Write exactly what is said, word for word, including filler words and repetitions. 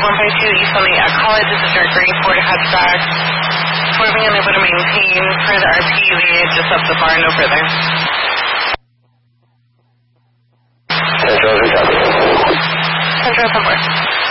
one five two East on the at College. This is your grade four to hatchback. Swerving unable to maintain for the R P U V just up the bar, no further. Central, Central, ten four.